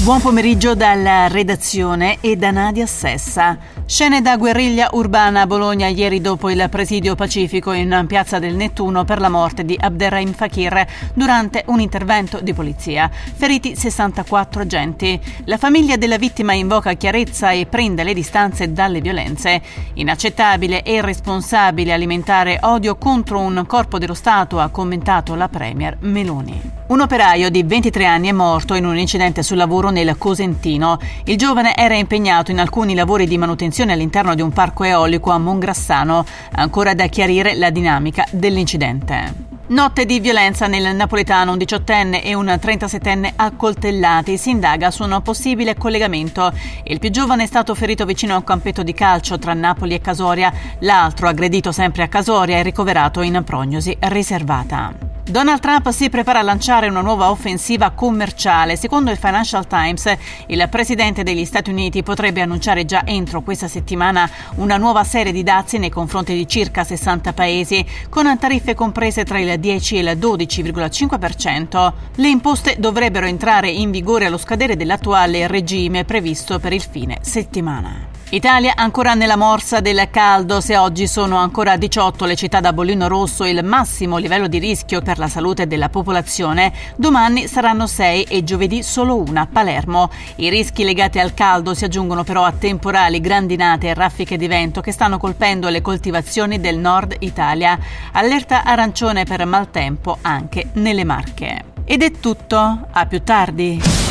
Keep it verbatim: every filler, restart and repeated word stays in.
Buon pomeriggio dalla redazione e da Nadia Sessa. Scene da guerriglia urbana a Bologna ieri dopo il presidio pacifico in Piazza del Nettuno per la morte di Abderrahim Fakir durante un intervento di polizia. Feriti sessantaquattro agenti. La famiglia della vittima invoca chiarezza e prende le distanze dalle violenze. Inaccettabile e irresponsabile alimentare odio contro un corpo dello Stato, ha commentato la premier Meloni. Un operaio di ventitré anni è morto in un incidente sul lavoro nel Cosentino. Il giovane era impegnato in alcuni lavori di manutenzione all'interno di un parco eolico a Mongrassano. Ancora da chiarire la dinamica dell'incidente. Notte di violenza nel napoletano, un diciottenne e un trentasettenne accoltellati. Si indaga su un possibile collegamento. Il più giovane è stato ferito vicino a un campetto di calcio tra Napoli e Casoria. L'altro, aggredito sempre a Casoria, è ricoverato in prognosi riservata. Donald Trump si prepara a lanciare una nuova offensiva commerciale. Secondo il Financial Times, il presidente degli Stati Uniti potrebbe annunciare già entro questa settimana una nuova serie di dazi nei confronti di circa sessanta paesi, con tariffe comprese tra il dieci e il dodici virgola cinque per cento. Le imposte dovrebbero entrare in vigore allo scadere dell'attuale regime previsto per il fine settimana. Italia ancora nella morsa del caldo. Se oggi sono ancora diciotto le città da bollino rosso, il massimo livello di rischio per la salute della popolazione, domani saranno sei e giovedì solo una, Palermo. I rischi legati al caldo si aggiungono però a temporali, grandinate e raffiche di vento che stanno colpendo le coltivazioni del nord Italia. Allerta arancione per maltempo anche nelle Marche. Ed è tutto, a più tardi.